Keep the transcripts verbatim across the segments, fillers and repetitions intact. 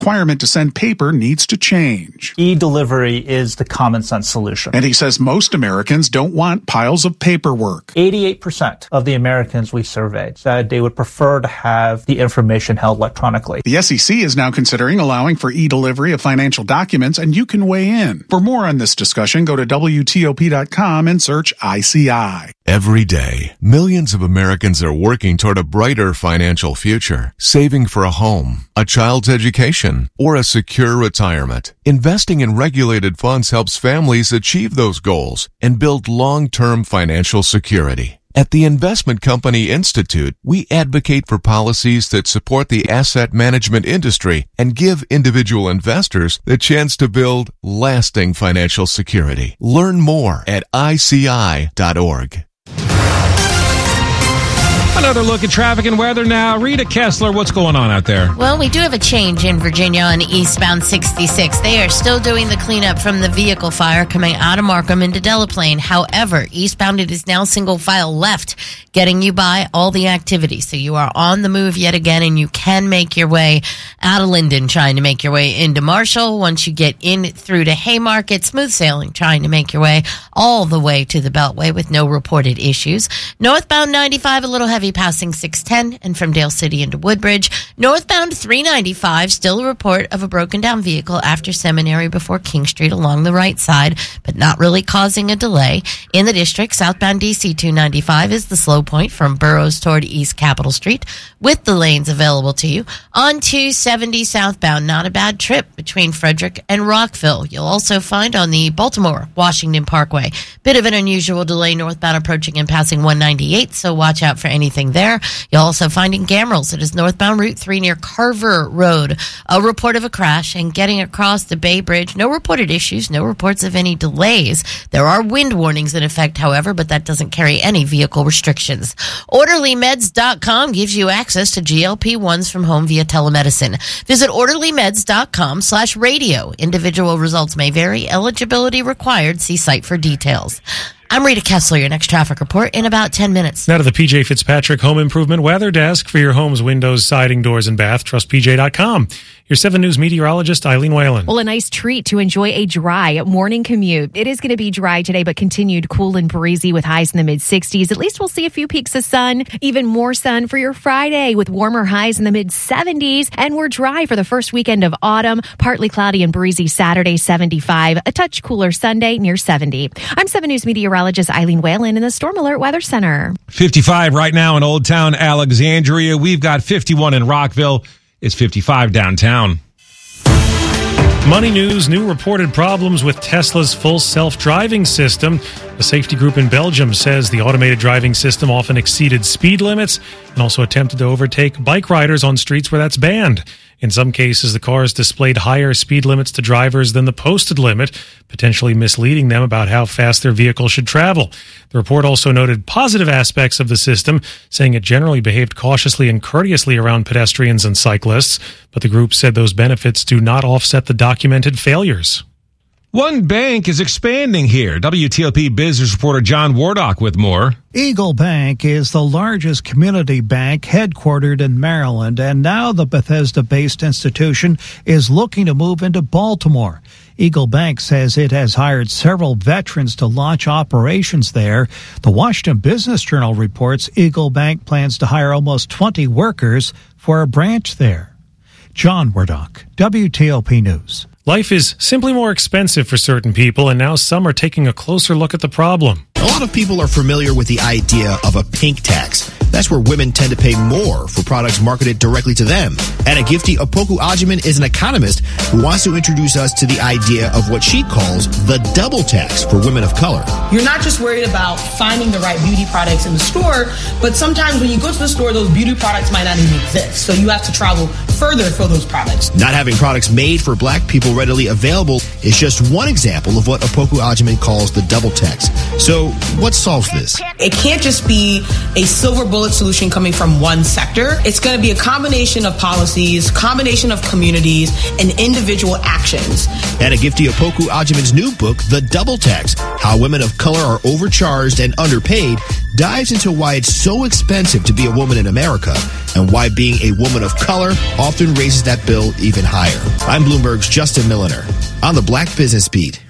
requirement to send paper needs to change. E-delivery is the common sense solution. And he says most Americans don't want piles of paperwork. eighty-eight percent of the Americans we surveyed said they would prefer to have the information held electronically. The S E C is now considering allowing for e-delivery of financial documents, and you can weigh in. For more on this discussion, go to W T O P dot com and search I C I. Every day, millions of Americans are working toward a brighter financial future, saving for a home, a child's education, or a secure retirement. Investing in regulated funds helps families achieve those goals and build long-term financial security. At the Investment Company Institute, we advocate for policies that support the asset management industry and give individual investors the chance to build lasting financial security. Learn more at I C I dot org. Another look at traffic and weather now. Rita Kessler, what's going on out there? Well, we do have a change in Virginia on eastbound sixty-six. They are still doing the cleanup from the vehicle fire coming out of Markham into Delaplane. However, eastbound it is now single file left, getting you by all the activity. So you are on the move yet again, and you can make your way out of Linden, trying to make your way into Marshall. Once you get in through to Haymarket, smooth sailing, trying to make your way all the way to the Beltway with no reported issues. Northbound ninety-five, a little heavy passing six ten and from Dale City into Woodbridge. Northbound three ninety-five, still a report of a broken down vehicle after Seminary before King Street along the right side, but not really causing a delay. In the district, southbound D C two ninety-five is the slow point from Burroughs toward East Capitol Street with the lanes available to you. On two seventy southbound, not a bad trip between Frederick and Rockville. You'll also find on the Baltimore-Washington Parkway, bit of an unusual delay northbound approaching and passing one ninety-eight, so watch out for anything there. You'll also find in Gamrells, it is northbound Route three near Carver Road, a report of a crash and getting across the Bay Bridge. No reported issues, no reports of any delays. There are wind warnings in effect, however, but that doesn't carry any vehicle restrictions. Orderly Meds dot com gives you access to G L P ones from home via telemedicine. Visit Orderly Meds dot com slash radio. Individual results may vary. Eligibility required. See site for details. I'm Rita Kessler, your next traffic report in about ten minutes. Now to the P J Fitzpatrick Home Improvement Weather Desk for your home's windows, siding, doors, and bath. Trust P J dot com. Your seven News meteorologist, Eileen Whalen. Well, a nice treat to enjoy a dry morning commute. It is going to be dry today, but continued cool and breezy with highs in the mid sixties. At least we'll see a few peaks of sun, even more sun for your Friday with warmer highs in the mid seventies. And we're dry for the first weekend of autumn. Partly cloudy and breezy Saturday, seventy-five. A touch cooler Sunday, near seventy. I'm seven News meteorologist Eileen Whalen in the Storm Alert Weather Center. fifty-five right now in Old Town Alexandria. We've got fifty-one in Rockville. It's fifty-five downtown. Money news, new reported problems with Tesla's full self-driving system. A safety group in Belgium says the automated driving system often exceeded speed limits and also attempted to overtake bike riders on streets where that's banned. In some cases, the cars displayed higher speed limits to drivers than the posted limit, potentially misleading them about how fast their vehicle should travel. The report also noted positive aspects of the system, saying it generally behaved cautiously and courteously around pedestrians and cyclists, but the group said those benefits do not offset the documented failures. One bank is expanding here. W T O P business reporter John Wardock with more. Eagle Bank is the largest community bank headquartered in Maryland, and now the Bethesda-based institution is looking to move into Baltimore. Eagle Bank says it has hired several veterans to launch operations there. The Washington Business Journal reports Eagle Bank plans to hire almost twenty workers for a branch there. John Wardock, W T O P News. Life is simply more expensive for certain people, and now some are taking a closer look at the problem. A lot of people are familiar with the idea of a pink tax. That's where women tend to pay more for products marketed directly to them. Anna Gifty Opoku Ajiman is an economist who wants to introduce us to the idea of what she calls the double tax for women of color. You're not just worried about finding the right beauty products in the store, but sometimes when you go to the store, those beauty products might not even exist. So you have to travel further for those products. Not having products made for black people readily available is just one example of what Opoku Ajiman calls the double tax. So what solves this? It can't just be a silver bullet bullet solution coming from one sector. It's going to be a combination of policies, combination of communities, and individual actions. And Gifty Opoku Ajiman's new book, The Double Tax, How Women of Color Are Overcharged and Underpaid, dives into why it's so expensive to be a woman in America and why being a woman of color often raises that bill even higher. I'm Bloomberg's Justin Milliner on the Black Business Beat.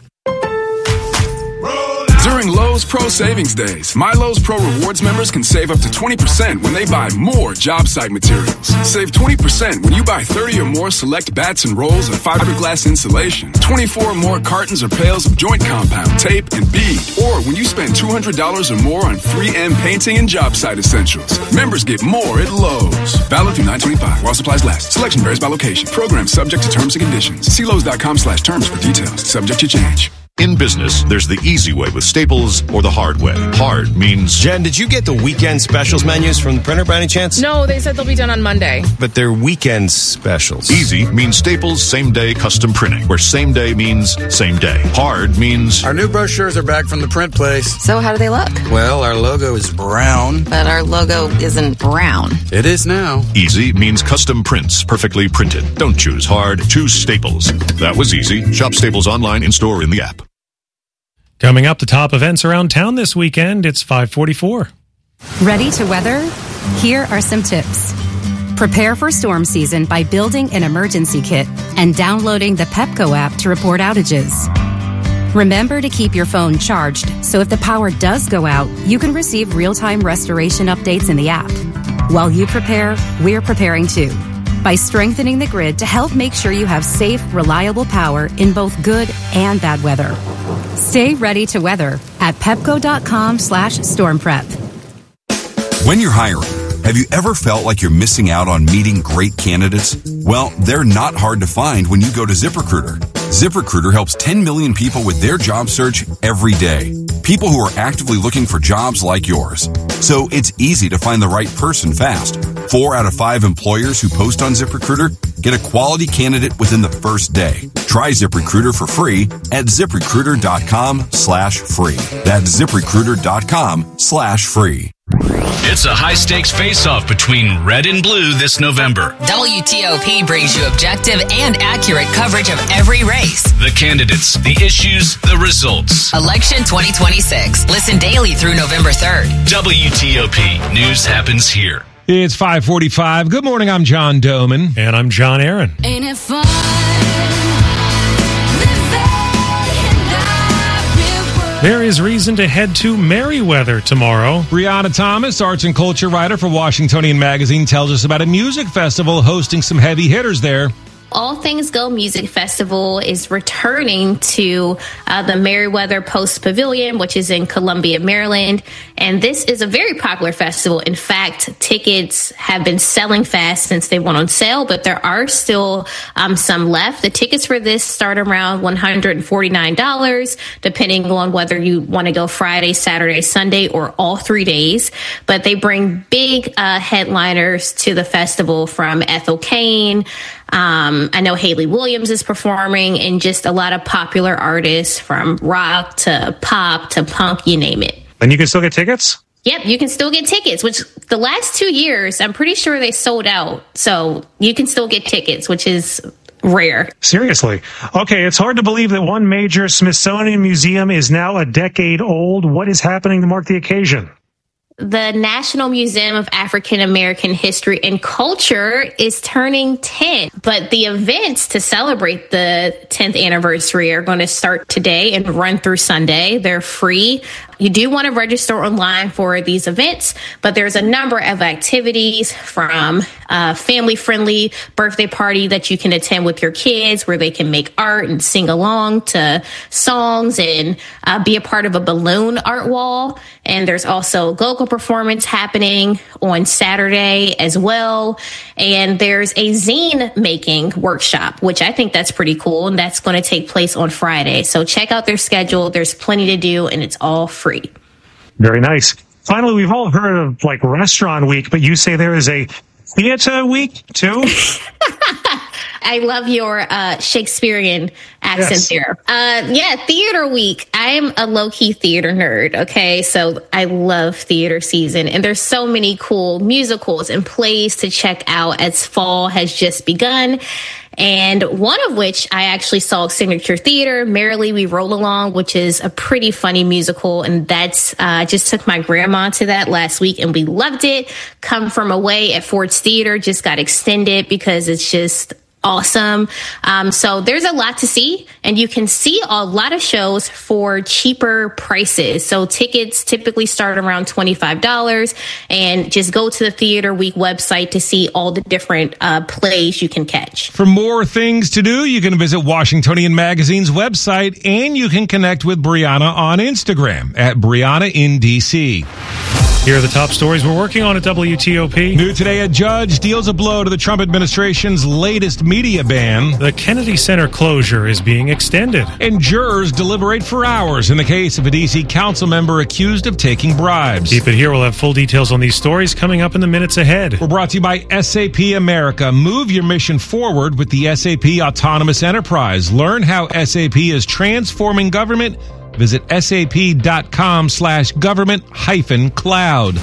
During Lowe's Pro Savings Days, My Lowe's Pro Rewards members can save up to twenty percent when they buy more job site materials. Save twenty percent when you buy thirty or more select bats and rolls of fiberglass insulation, twenty-four or more cartons or pails of joint compound, tape, and bead, or when you spend two hundred dollars or more on three M painting and job site essentials. Members get more at Lowe's. Valid through nine twenty-five while supplies last. Selection varies by location. Program subject to terms and conditions. See Lowe's.com slash terms for details. Subject to change. In business, there's the easy way with Staples or the hard way. Hard means... Jen, did you get the weekend specials menus from the printer by any chance? No, they said they'll be done on Monday. But they're weekend specials. Easy means Staples same-day custom printing, where same day means same day. Hard means... Our new brochures are back from the print place. So how do they look? Well, our logo is brown. But our logo isn't brown. It is now. Easy means custom prints, perfectly printed. Don't choose hard, choose Staples. That was easy. Shop Staples online, in-store, in the app. Coming up, the top events around town this weekend. It's five forty-four. Ready to weather? Here are some tips. Prepare for storm season by building an emergency kit and downloading the Pepco app to report outages. Remember to keep your phone charged, so if the power does go out, you can receive real-time restoration updates in the app. While you prepare, we're preparing too, by strengthening the grid to help make sure you have safe, reliable power in both good and bad weather. Stay ready to weather at pepco.com slash storm prep. When you're hiring, have you ever felt like you're missing out on meeting great candidates? Well, they're not hard to find when you go to ZipRecruiter. ZipRecruiter helps ten million people with their job search every day. People who are actively looking for jobs like yours. So it's easy to find the right person fast. Four out of five employers who post on ZipRecruiter get a quality candidate within the first day. Try ZipRecruiter for free at ZipRecruiter.com slash free. That's ZipRecruiter.com slash free. It's a high-stakes face-off between red and blue this November. W T O P brings you objective and accurate coverage of every race. The candidates, the issues, the results. Election twenty twenty-six. Listen daily through November third. W T O P. News happens here. It's five forty-five. Good morning, I'm John Doman. And I'm John Aaron. Ain't it fun? There is reason to head to Merriweather tomorrow. Brianna Thomas, arts and culture writer for Washingtonian Magazine, tells us about a music festival hosting some heavy hitters there. All Things Go Music Festival is returning to uh, the Merriweather Post Pavilion, which is in Columbia, Maryland. And this is a very popular festival. In fact, tickets have been selling fast since they went on sale, but there are still um, some left. The tickets for this start around one hundred forty-nine dollars, depending on whether you want to go Friday, Saturday, Sunday, or all three days. But they bring big uh, headliners to the festival, from Ethel Cain. Um, I know Haley Williams is performing, and just a lot of popular artists from rock to pop to punk, you name it. And you can still get tickets? Yep, you can still get tickets, which the last two years, I'm pretty sure they sold out. So you can still get tickets, which is rare. Seriously. Okay, it's hard to believe that one major Smithsonian museum is now a decade old. What is happening to mark the occasion? The National Museum of African American History and Culture is turning ten, but the events to celebrate the tenth anniversary are going to start today and run through Sunday. They're free. You do want to register online for these events, but there's a number of activities, from a family-friendly birthday party that you can attend with your kids where they can make art and sing along, to songs and uh, be a part of a balloon art wall. And there's also local performance happening on Saturday as well. And there's a zine making workshop, which I think that's pretty cool. And that's going to take place on Friday. So check out their schedule. There's plenty to do, and it's all free. Very nice. Finally, we've all heard of like Restaurant Week, but you say there is a Theater week, too? I love your uh, Shakespearean accent Yes. there. Uh, yeah, theater week. I am a low-key theater nerd, okay? So I love theater season. And there's so many cool musicals and plays to check out as fall has just begun. And one of which I actually saw at Signature Theater, Merrily We Roll Along, which is a pretty funny musical. And that's, uh, I just took my grandma to that last week and we loved it. Come From Away at Ford's Theater just got extended because it's just awesome. Um, so there's a lot to see, and you can see a lot of shows for cheaper prices. So tickets typically start around twenty-five dollars, and just go to the Theater Week website to see all the different uh, plays you can catch. For more things to do, you can visit Washingtonian Magazine's website, and you can connect with Brianna on Instagram at Brianna in D C. Here are the top stories we're working on at W T O P. New today, a judge deals a blow to the Trump administration's latest media ban. The Kennedy Center closure is being extended. And jurors deliberate for hours in the case of a D C council member accused of taking bribes. Keep it here. We'll have full details on these stories coming up in the minutes ahead. We're brought to you by S A P America. Move your mission forward with the S A P Autonomous Enterprise. Learn how S A P is transforming government. Visit sap.com slash government hyphen cloud.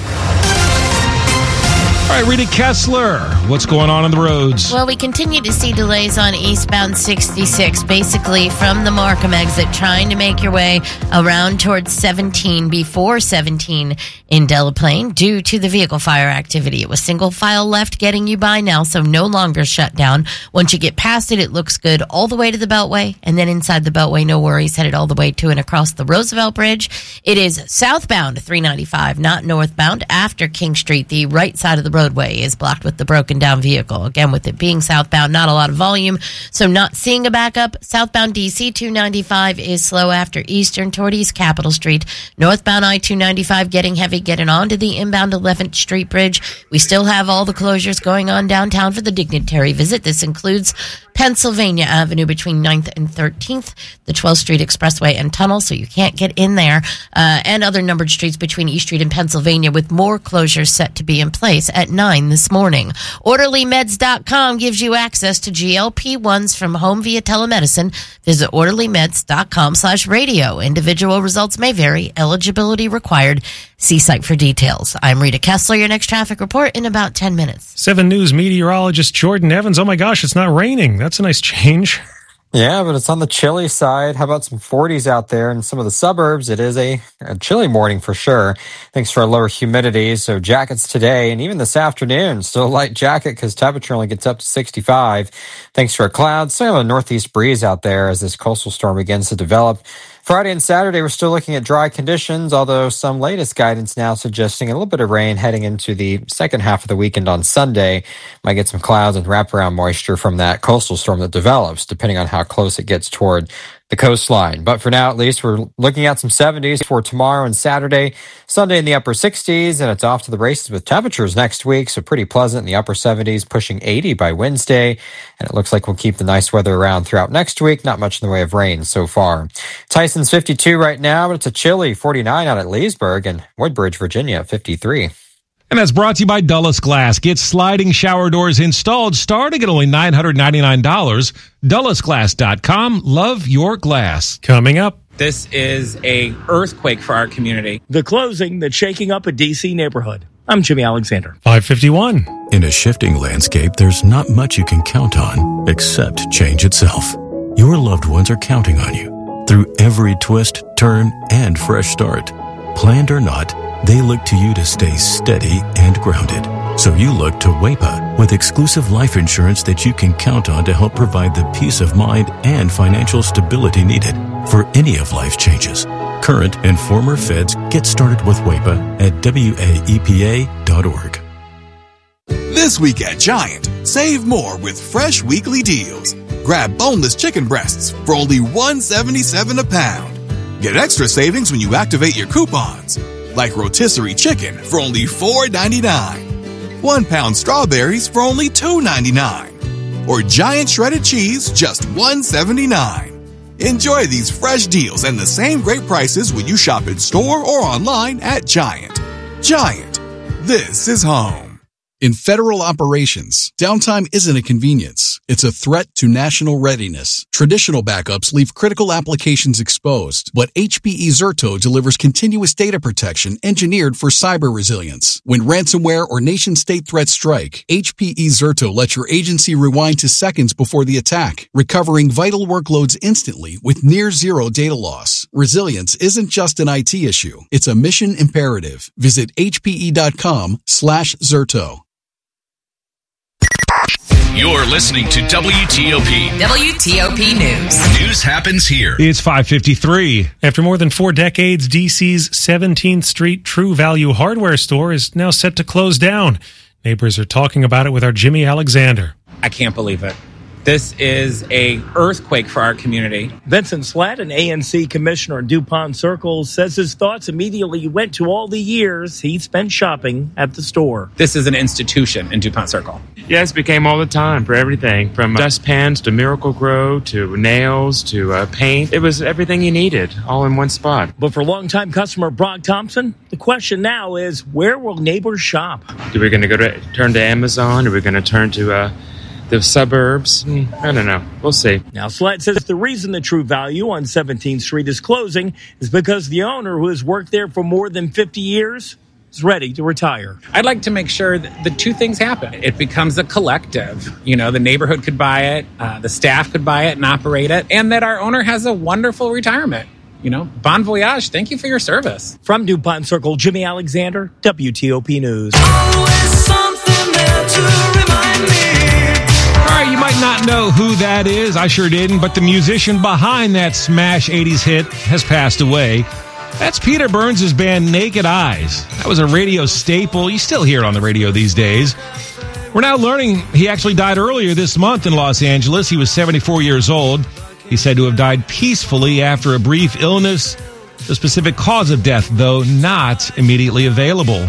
All right, Rita Kessler, what's going on on the roads? Well, we continue to see delays on eastbound sixty-six, basically from the Markham exit, trying to make your way around towards seventeen before seventeen in Delaplane due to the vehicle fire activity. It was single file left getting you by now, so no longer shut down. Once you get past it, it looks good all the way to the Beltway, and then inside the Beltway, no worries, headed all the way to and across the Roosevelt Bridge. It is southbound three ninety-five, not northbound. After King Street, the right side of the roadway is blocked with the broken down vehicle. Again, with it being southbound, not a lot of volume, so not seeing a backup. Southbound D C two ninety-five is slow after Eastern toward East Capitol Street. Northbound I two ninety-five getting heavy, getting onto the inbound eleventh Street Bridge. We still have all the closures going on downtown for the dignitary visit. This includes Pennsylvania Avenue between ninth and thirteenth, the twelfth Street Expressway and Tunnel, so you can't get in there, uh, and other numbered streets between East Street and Pennsylvania, with more closures set to be in place at nine this morning. Orderly Meds dot com gives you access to G L P ones from home via telemedicine. Visit Orderly Meds dot com slash radio. Individual results may vary. Eligibility required. See site for details. I'm Rita Kessler. Your next traffic report in about ten minutes. Seven News meteorologist Jordan Evans. Oh my gosh, it's not raining. That's a nice change. Yeah, but it's on the chilly side. How about some forties out there in some of the suburbs? It is a, a chilly morning for sure. Thanks for our lower humidity. So jackets today and even this afternoon. Still a light jacket because temperature only gets up to sixty-five. Thanks for our clouds. Still have a northeast breeze out there as this coastal storm begins to develop. Friday and Saturday, we're still looking at dry conditions, although some latest guidance now suggesting a little bit of rain heading into the second half of the weekend on Sunday. Might get some clouds and wraparound moisture from that coastal storm that develops, depending on how close it gets toward the coastline. But for now, at least, we're looking at some seventies for tomorrow and Saturday. Sunday in the upper sixties, and it's off to the races with temperatures next week, so pretty pleasant in the upper seventies, pushing eighty by Wednesday. And it looks like we'll keep the nice weather around throughout next week. Not much in the way of rain so far. Tyson's fifty-two right now, but it's a chilly forty-nine out at Leesburg, and Woodbridge, Virginia, fifty-three. And that's brought to you by Dulles Glass. Get sliding shower doors installed starting at only nine hundred ninety-nine dollars. Dulles Glass dot com. Love your glass. Coming up. This is a earthquake for our community. The closing that's shaking up a D C neighborhood. I'm Jimmy Alexander. five fifty-one. In a shifting landscape, there's not much you can count on except change itself. Your loved ones are counting on you through every twist, turn, and fresh start. Planned or not, they look to you to stay steady and grounded. So you look to WAEPA with exclusive life insurance that you can count on to help provide the peace of mind and financial stability needed for any of life's changes. Current and former feds get started with WAEPA at W A E P A dot org. This week at Giant, save more with fresh weekly deals. Grab boneless chicken breasts for only one dollar and seventy-seven cents a pound. Get extra savings when you activate your coupons, like rotisserie chicken for only four ninety-nine. One pound strawberries for only two ninety-nine. Or giant shredded cheese, just one seventy-nine. Enjoy these fresh deals and the same great prices when you shop in store or online at Giant. Giant. This is home. In federal operations, downtime isn't a convenience. It's a threat to national readiness. Traditional backups leave critical applications exposed, but H P E Zerto delivers continuous data protection engineered for cyber resilience. When ransomware or nation-state threats strike, H P E Zerto lets your agency rewind to seconds before the attack, recovering vital workloads instantly with near zero data loss. Resilience isn't just an I T issue. It's a mission imperative. Visit hpe.com slash Zerto. You're listening to W T O P. W T O P News. News happens here. It's five fifty-three. After more than four decades, D C's seventeenth Street True Value hardware store is now set to close down. Neighbors are talking about it with our Jimmy Alexander. I can't believe it. This is a earthquake for our community. Vincent Slatt, an A N C commissioner in DuPont Circle, says his thoughts immediately went to all the years he spent shopping at the store. This is an institution in DuPont Circle. Yes, we came all the time for everything, from dustpans to Miracle-Gro to nails to uh, paint. It was everything you needed, all in one spot. But for longtime customer Brock Thompson, the question now is, where will neighbors shop? Are we going to go to turn to Amazon? Are we going to turn to uh, the suburbs? I don't know. We'll see. Now, Slatt says the reason the True Value on seventeenth Street is closing is because the owner, who has worked there for more than fifty years, is ready to retire. I'd like to make sure that the two things happen. It becomes a collective. You know, the neighborhood could buy it, uh, the staff could buy it and operate it, and that our owner has a wonderful retirement. You know, bon voyage. Thank you for your service. From DuPont Circle, Jimmy Alexander, W T O P News. Always something there to remind me. All right, you might not know who that is. I sure didn't, but the musician behind that smash eighties hit has passed away. That's Peter Burns' band Naked Eyes. That was a radio staple. You still hear it on the radio these days. We're now learning he actually died earlier this month in Los Angeles. He was seventy-four years old. He's said to have died peacefully after a brief illness. The specific cause of death, though, not immediately available.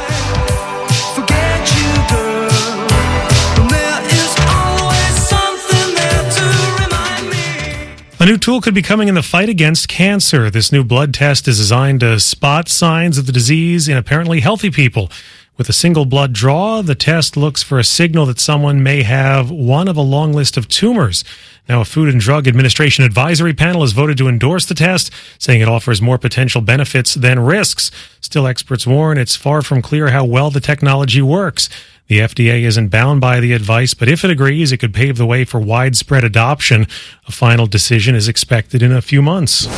A new tool could be coming in the fight against cancer. This new blood test is designed to spot signs of the disease in apparently healthy people. With a single blood draw, the test looks for a signal that someone may have one of a long list of tumors. Now, a Food and Drug Administration advisory panel has voted to endorse the test, saying it offers more potential benefits than risks. Still, experts warn it's far from clear how well the technology works. The F D A isn't bound by the advice, but if it agrees, it could pave the way for widespread adoption. A final decision is expected in a few months.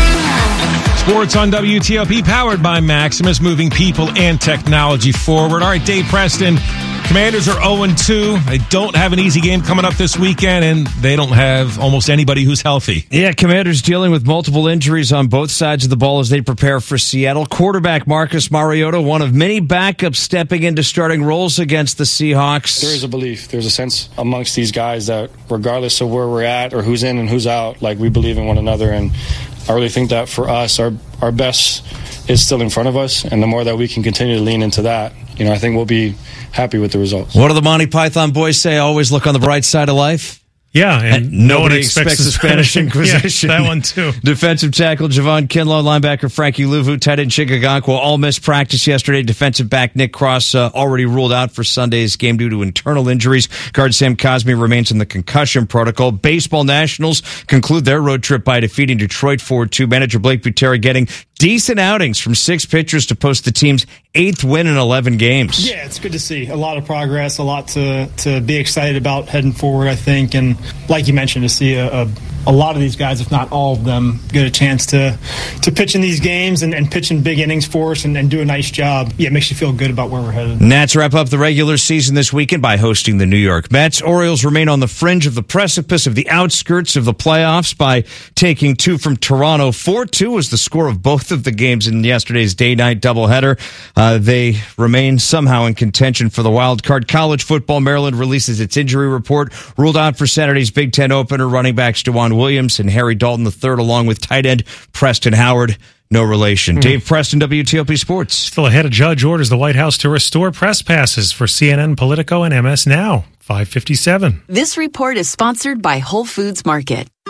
Sports on W T O P, powered by Maximus, moving people and technology forward. All right, Dave Preston. Commanders are oh and two. They don't have an easy game coming up this weekend, and they don't have almost anybody who's healthy. Yeah, Commanders dealing with multiple injuries on both sides of the ball as they prepare for Seattle. Quarterback Marcus Mariota, one of many backups stepping into starting roles against the Seahawks. There is a belief. There's a sense amongst these guys that regardless of where we're at or who's in and who's out, like we believe in one another. And I really think that for us, our our best is still in front of us, and the more that we can continue to lean into that, you know, I think we'll be happy with the results. What do the Monty Python boys say? Always look on the bright side of life. Yeah, and, and no nobody one expects, expects a Spanish Inquisition. Yeah, that one too. Defensive tackle Javon Kinlaw, linebacker Frankie Luvu, tight end Chigagakwa all missed practice yesterday. Defensive back Nick Cross uh, already ruled out for Sunday's game due to internal injuries. Guard Sam Cosme remains in the concussion protocol. Baseball Nationals conclude their road trip by defeating Detroit four two. Manager Blake Butera getting decent outings from six pitchers to post the team's eighth win in eleven games. Yeah, it's good to see. A lot of progress, a lot to, to be excited about heading forward, I think. And like you mentioned, to see a, a, a lot of these guys, if not all of them, get a chance to to pitch in these games and, and pitch in big innings for us and, and do a nice job. Yeah, it makes you feel good about where we're headed. Nats wrap up the regular season this weekend by hosting the New York Mets. Orioles remain on the fringe of the precipice of the outskirts of the playoffs by taking two from Toronto. four two was the score of both of the games in yesterday's day-night doubleheader. Uh, they remain somehow in contention for the wild card. College football, Maryland releases its injury report. Ruled out for Saturday's Big Ten opener, running backs DeJuan Williams and Harry Dalton the third, along with tight end Preston Howard. No relation. Mm. Dave Preston, W T O P Sports. Still ahead, a judge orders the White House to restore press passes for C N N, Politico, and M S Now. five fifty-seven. This report is sponsored by Whole Foods Market.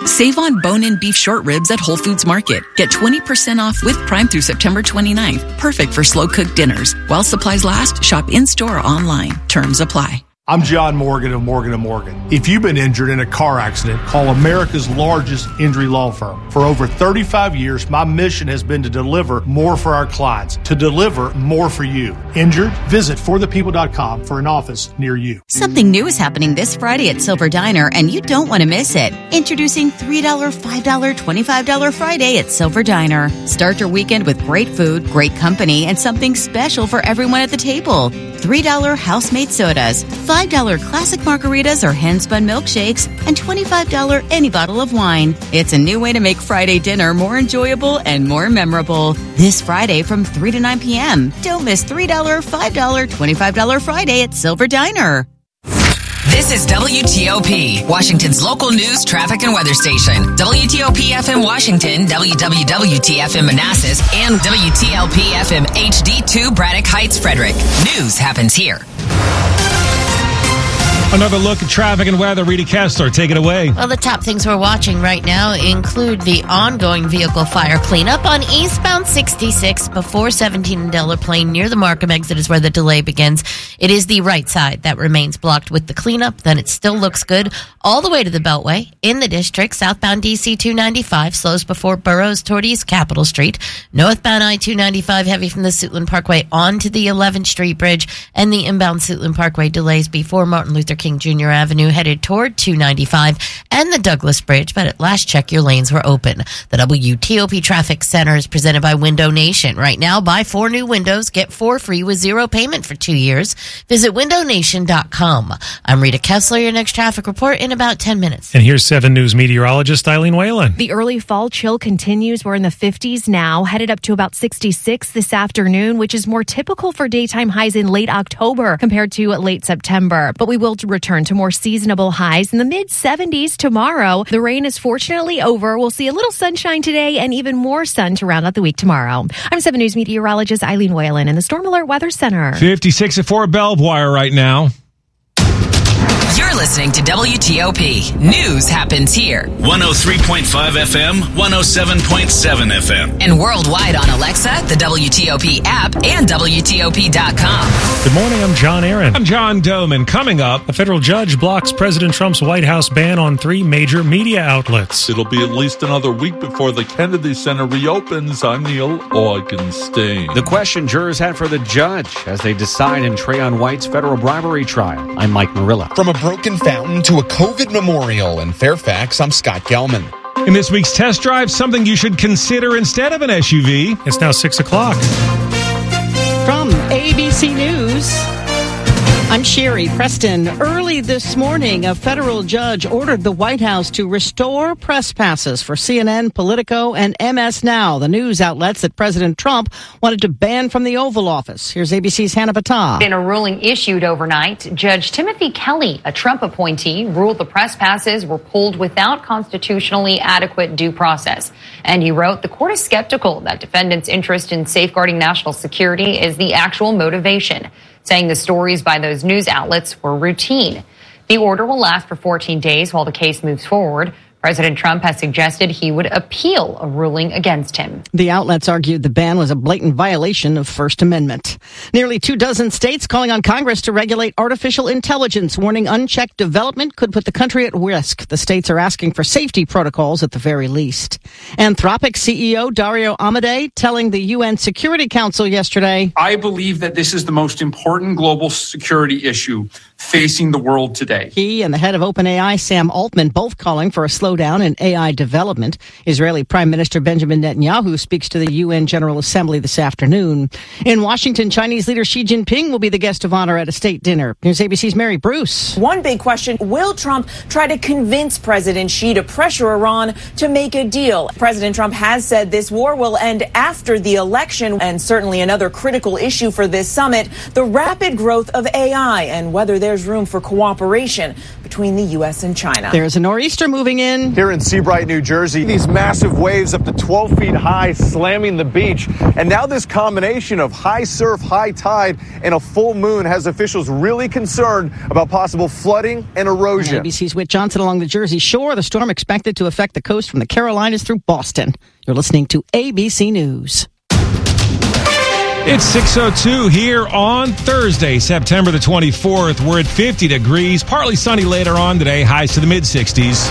Save on bone-in beef short ribs at Whole Foods Market. Get twenty percent off with Prime through September twenty-ninth. Perfect for slow-cooked dinners. While supplies last, shop in-store or online. Terms apply. I'm John Morgan of Morgan and Morgan. If you've been injured in a car accident, call America's largest injury law firm. For over thirty-five years, my mission has been to deliver more for our clients, to deliver more for you. Injured? Visit for the people dot com for an office near you. Something new is happening this Friday at Silver Diner, and you don't want to miss it. Introducing three dollars, five dollars, twenty-five dollars Friday at Silver Diner. Start your weekend with great food, great company, and something special for everyone at the table. three dollars house-made sodas, five dollars classic margaritas or hand-spun milkshakes, and twenty-five dollars any bottle of wine. It's a new way to make Friday dinner more enjoyable and more memorable. This Friday from three to nine p.m. Don't miss three dollars, five dollars, twenty-five dollars Friday at Silver Diner. This is W T O P, Washington's local news, traffic, and weather station. W T O P F M Washington, W W W T F M Manassas, and W T L P F M H D two Braddock Heights, Frederick. News happens here. Another look at traffic and weather. Rita Kessler, take it away. Well, the top things we're watching right now include the ongoing vehicle fire cleanup on eastbound sixty-six before seventeen and Delaplane near the Markham exit is where the delay begins. It is the right side that remains blocked with the cleanup. Then it still looks good all the way to the Beltway. In the district, southbound D C two ninety-five slows before Burroughs toward East Capitol Street. Northbound I two ninety-five heavy from the Suitland Parkway onto the eleventh Street Bridge, and the inbound Suitland Parkway delays before Martin Luther King Junior Avenue headed toward two ninety-five and the Douglas Bridge, but at last check your lanes were open. The W T O P Traffic Center is presented by Window Nation. Right now, buy four new windows, get four free with zero payment for two years. Visit window nation dot com. I'm Rita Kessler, your next traffic report in about ten minutes. And here's seven News meteorologist Eileen Whalen. The early fall chill continues. We're in the fifties now, headed up to about sixty-six this afternoon, which is more typical for daytime highs in late October compared to late September. But we will return to more seasonable highs in the mid seventies tomorrow. The rain is fortunately over. We'll see a little sunshine today and even more sun to round out the week tomorrow. I'm seven News meteorologist Eileen Whalen in the Storm Alert Weather Center. fifty-six at four Belvoir right now. You're listening to W T O P. News happens here. one oh three point five F M, one oh seven point seven F M. And worldwide on Alexa, the W T O P app, and W T O P dot com. Good morning, I'm John Aaron. I'm John Doman. Coming up, a federal judge blocks President Trump's White House ban on three major media outlets. It'll be at least another week before the Kennedy Center reopens. I'm Neil Augenstein. The question jurors had for the judge as they decide in Trayon White's federal bribery trial. I'm Mike Marilla. From a broken fountain to a COVID memorial in Fairfax, I'm Scott Gelman. In this week's test drive, something you should consider instead of an S U V. It's now six o'clock. From A B C News, I'm Sherry Preston. Early this morning, a federal judge ordered the White House to restore press passes for C N N, Politico, and M S Now, the news outlets that President Trump wanted to ban from the Oval Office. Here's A B C's Hannah Battah. In a ruling issued overnight, Judge Timothy Kelly, a Trump appointee, ruled the press passes were pulled without constitutionally adequate due process. And he wrote, the court is skeptical that defendants' interest in safeguarding national security is the actual motivation, saying the stories by those news outlets were routine. The order will last for fourteen days while the case moves forward. President Trump has suggested he would appeal a ruling against him. The outlets argued the ban was a blatant violation of First Amendment. Nearly two dozen states calling on Congress to regulate artificial intelligence, warning unchecked development could put the country at risk. The states are asking for safety protocols at the very least. Anthropic C E O Dario Amodei telling the U N Security Council yesterday, I believe that this is the most important global security issue facing the world today. He and the head of OpenAI, Sam Altman, both calling for a slowdown in A I development. Israeli Prime Minister Benjamin Netanyahu speaks to the U N General Assembly this afternoon. In Washington, Chinese leader Xi Jinping will be the guest of honor at a state dinner. Here's A B C's Mary Bruce. One big question, will Trump try to convince President Xi to pressure Iran to make a deal? President Trump has said this war will end after the election, and certainly another critical issue for this summit, the rapid growth of A I and whether there's room for cooperation between between the U S and China. There's a nor'easter moving in. Here in Seabright, New Jersey, these massive waves up to twelve feet high slamming the beach. And now this combination of high surf, high tide, and a full moon has officials really concerned about possible flooding and erosion. A B C's Whit Johnson along the Jersey Shore. The storm expected to affect the coast from the Carolinas through Boston. You're listening to A B C News. It's six oh two here on Thursday, September the twenty-fourth. We're at fifty degrees, partly sunny later on today, highs to the mid-sixties.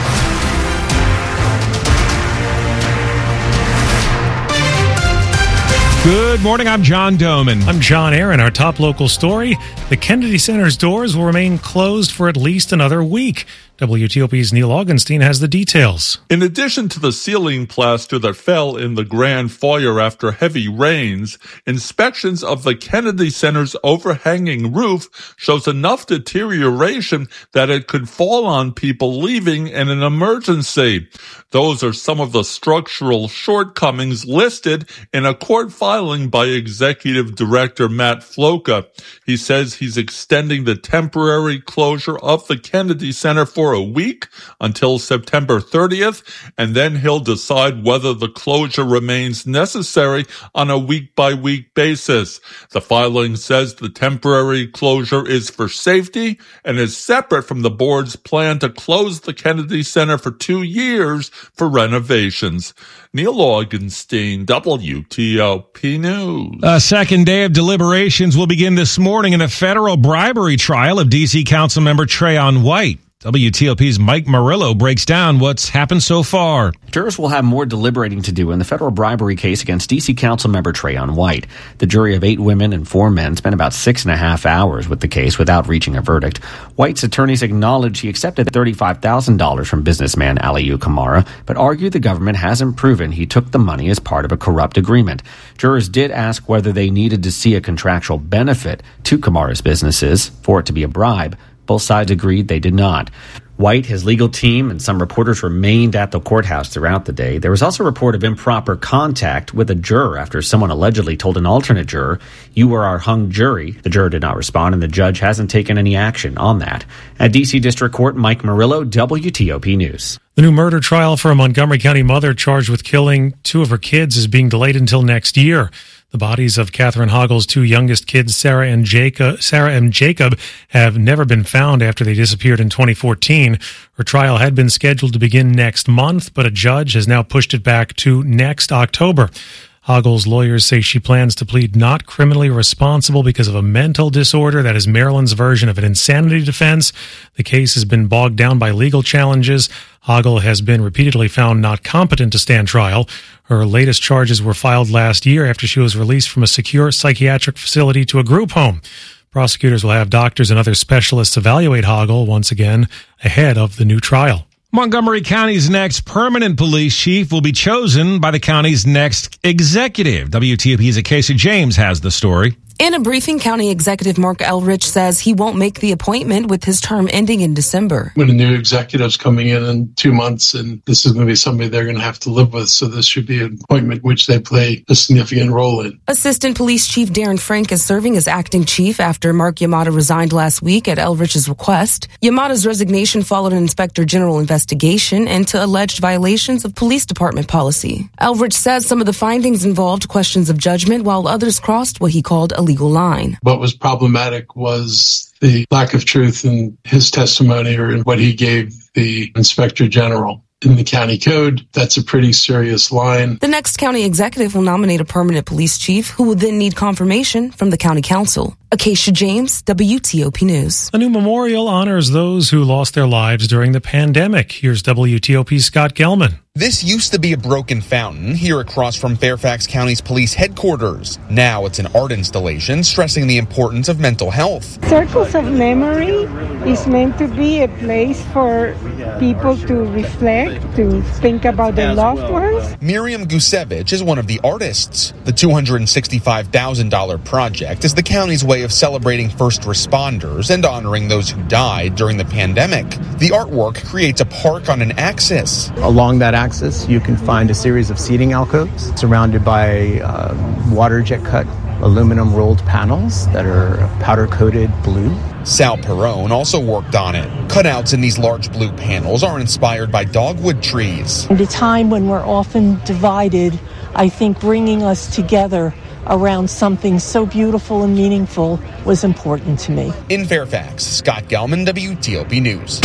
Good morning, I'm John Doman. I'm John Aaron. Our top local story, the Kennedy Center's doors will remain closed for at least another week. W T O P's Neil Augenstein has the details. In addition to the ceiling plaster that fell in the grand foyer after heavy rains, inspections of the Kennedy Center's overhanging roof shows enough deterioration that it could fall on people leaving in an emergency. Those are some of the structural shortcomings listed in a court filing by Executive Director Matt Floca. He says he's extending the temporary closure of the Kennedy Center for a week until September thirtieth, and then he'll decide whether the closure remains necessary on a week-by-week basis. The filing says the temporary closure is for safety and is separate from the board's plan to close the Kennedy Center for two years for renovations. Neil Augenstein, W T O P News. A second day of deliberations will begin this morning in a federal bribery trial of D C Councilmember Trayon White. W T O P's Mike Murillo breaks down what's happened so far. Jurors will have more deliberating to do in the federal bribery case against D C Councilmember Trayon White. The jury of eight women and four men spent about six and a half hours with the case without reaching a verdict. White's attorneys acknowledged he accepted thirty-five thousand dollars from businessman Aliyu Kamara, but argued the government hasn't proven he took the money as part of a corrupt agreement. Jurors did ask whether they needed to see a contractual benefit to Kamara's businesses for it to be a bribe. Both sides agreed they did not. White, his legal team, and some reporters remained at the courthouse throughout the day. There was also a report of improper contact with a juror after someone allegedly told an alternate juror, "You were our hung jury." The juror did not respond, and the judge hasn't taken any action on that. At D C District Court, Mike Murillo, W T O P News. The new murder trial for a Montgomery County mother charged with killing two of her kids is being delayed until next year. The bodies of Catherine Hoggle's two youngest kids, Sarah and Jacob, Sarah and Jacob, have never been found after they disappeared in twenty fourteen. Her trial had been scheduled to begin next month, but a judge has now pushed it back to next October. Hoggle's lawyers say she plans to plead not criminally responsible because of a mental disorder. That is Maryland's version of an insanity defense. The case has been bogged down by legal challenges. Hoggle has been repeatedly found not competent to stand trial. Her latest charges were filed last year after she was released from a secure psychiatric facility to a group home. Prosecutors will have doctors and other specialists evaluate Hoggle once again ahead of the new trial. Montgomery County's next permanent police chief will be chosen by the county's next executive. W T O P's Acacia James has the story. In a briefing, County Executive Mark Elrich says he won't make the appointment with his term ending in December. When a new executive's coming in in two months, and this is going to be somebody they're going to have to live with, so this should be an appointment which they play a significant role in. Assistant Police Chief Darren Frank is serving as acting chief after Mark Yamada resigned last week at Elrich's request. Yamada's resignation followed an Inspector General investigation into alleged violations of police department policy. Elrich says some of the findings involved questions of judgment, while others crossed what he called a legal line. What was problematic was the lack of truth in his testimony or in what he gave the Inspector General. In the county code, that's a pretty serious line. The next county executive will nominate a permanent police chief who will then need confirmation from the county council. Acacia James, W T O P News. A new memorial honors those who lost their lives during the pandemic. Here's W T O P's Scott Gelman. This used to be a broken fountain here across from Fairfax County's police headquarters. Now it's an art installation stressing the importance of mental health. Circles of Memory is meant to be a place for people to reflect, to think about their loved ones. Miriam Gusevich is one of the artists. The two hundred sixty-five thousand dollars project is the county's way of celebrating first responders and honoring those who died during the pandemic. The artwork creates a park on an axis. Along that axis, you can find a series of seating alcoves surrounded by uh, water jet cut aluminum rolled panels that are powder-coated blue. Sal Perrone also worked on it. Cutouts in these large blue panels are inspired by dogwood trees. At a time when we're often divided, I think bringing us together around something so beautiful and meaningful was important to me. In Fairfax, Scott Gelman, W T O P News.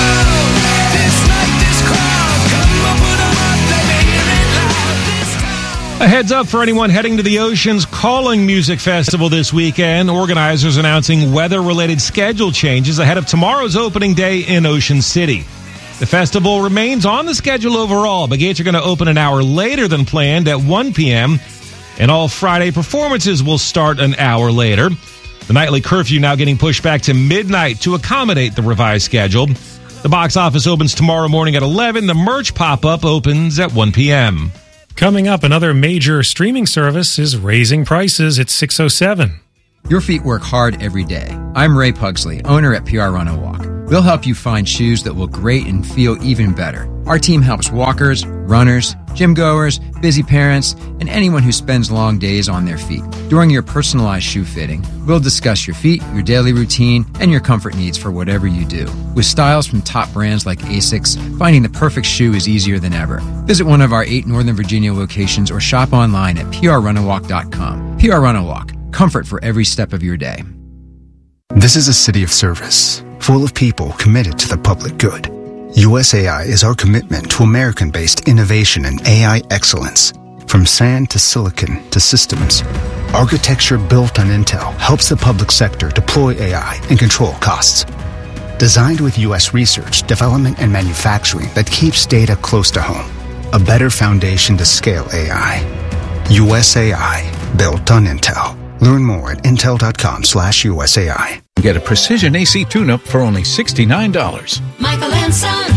A heads up for anyone heading to the Oceans Calling Music Festival this weekend. Organizers announcing weather-related schedule changes ahead of tomorrow's opening day in Ocean City. The festival remains on the schedule overall, but gates are going to open an hour later than planned at one p.m., and all Friday performances will start an hour later. The nightly curfew now getting pushed back to midnight to accommodate the revised schedule. The box office opens tomorrow morning at eleven. The merch pop-up opens at one p.m. Coming up, another major streaming service is raising prices at six oh seven. Your feet work hard every day. I'm Ray Pugsley, owner at P R Run A Walk. We'll help you find shoes that will grate and feel even better. Our team helps walkers, runners, gym goers, busy parents, and anyone who spends long days on their feet. During your personalized shoe fitting, we'll discuss your feet, your daily routine, and your comfort needs for whatever you do. With styles from top brands like ASICS, finding the perfect shoe is easier than ever. Visit one of our eight Northern Virginia locations or shop online at p r run a walk dot com. P R Run A Walk. Comfort for every step of your day. This is a city of service, full of people committed to the public good. U S A I is our commitment to American-based innovation and A I excellence. From sand to silicon to systems, architecture built on Intel helps the public sector deploy A I and control costs. Designed with U S research, development, and manufacturing that keeps data close to home. A better foundation to scale A I. U S A I, built on Intel. Learn more at intel.com slash USAI. Get a precision A C tune-up for only sixty-nine dollars. Michael and Son.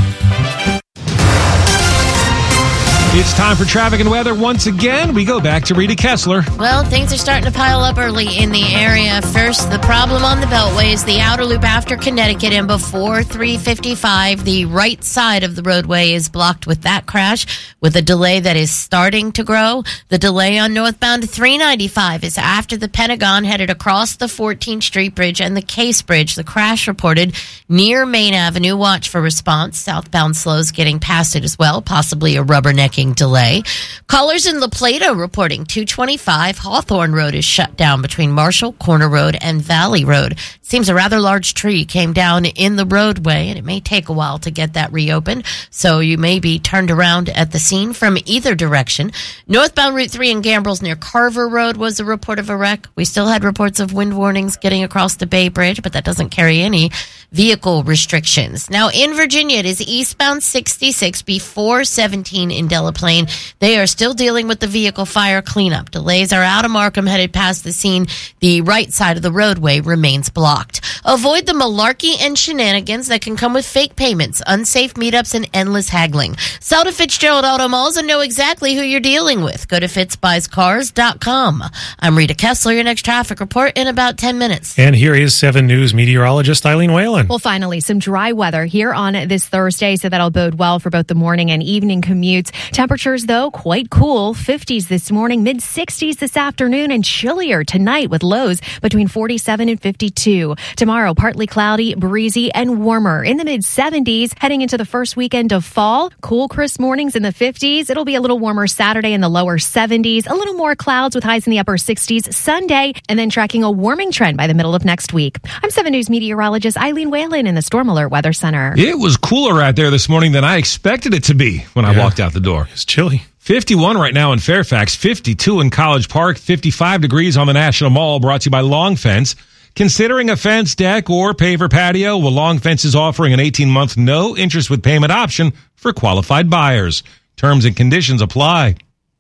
It's time for traffic and weather. Once again, we go back to Rita Kessler. Well, things are starting to pile up early in the area. First, the problem on the Beltway is the outer loop after Connecticut and before three fifty-five. The right side of the roadway is blocked with that crash with a delay that is starting to grow. The delay on northbound three ninety-five is after the Pentagon headed across the fourteenth Street Bridge and the Case Bridge. The crash reported near Main Avenue. Watch for response. Southbound slows getting past it as well, possibly a rubbernecking delay. Callers in La Plata reporting two twenty-five Hawthorne Road is shut down between Marshall, Corner Road, and Valley Road. Seems a rather large tree came down in the roadway, and it may take a while to get that reopened, so you may be turned around at the scene from either direction. Northbound Route three in Gambrills near Carver Road was a report of a wreck. We still had reports of wind warnings getting across the Bay Bridge, but that doesn't carry any vehicle restrictions. Now, in Virginia, it is eastbound sixty-six before seventeen in Delaplane. They are still dealing with the vehicle fire cleanup. Delays are out of Markham headed past the scene. The right side of the roadway remains blocked. Avoid the malarkey and shenanigans that can come with fake payments, unsafe meetups, and endless haggling. Sell to Fitzgerald Auto Malls and know exactly who you're dealing with. Go to fitz buys cars dot com. I'm Rita Kessler, your next traffic report in about ten minutes. And here is seven News meteorologist Eileen Whalen. Well, finally, some dry weather here on this Thursday, so that'll bode well for both the morning and evening commutes. Temperatures, though, quite cool. fifties this morning, mid-sixties this afternoon, and chillier tonight with lows between forty-seven and fifty-two. Tomorrow, partly cloudy, breezy, and warmer in the mid-seventies. Heading into the first weekend of fall, cool, crisp mornings in the fifties. It'll be a little warmer Saturday in the lower seventies. A little more clouds with highs in the upper sixties Sunday, and then tracking a warming trend by the middle of next week. I'm seven News meteorologist Eileen Whalen in the Storm Alert Weather Center. It was cooler out there this morning than I expected it to be when yeah. I walked out the door. It's chilly. fifty-one right now in Fairfax, fifty-two in College Park, fifty-five degrees on the National Mall, brought to you by Long Fence. Considering a fence, deck, or paver patio, well, Long Fence is offering an eighteen-month no interest with payment option for qualified buyers. Terms and conditions apply.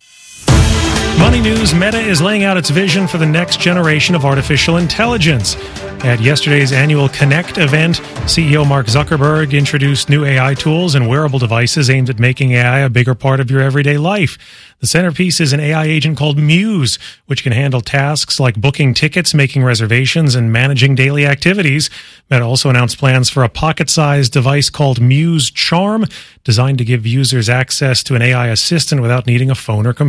Money News, Meta is laying out its vision for the next generation of artificial intelligence. At yesterday's annual Connect event, C E O Mark Zuckerberg introduced new A I tools and wearable devices aimed at making A I a bigger part of your everyday life. The centerpiece is an A I agent called Muse, which can handle tasks like booking tickets, making reservations, and managing daily activities. Meta also announced plans for a pocket-sized device called Muse Charm, designed to give users access to an A I assistant without needing a phone or computer.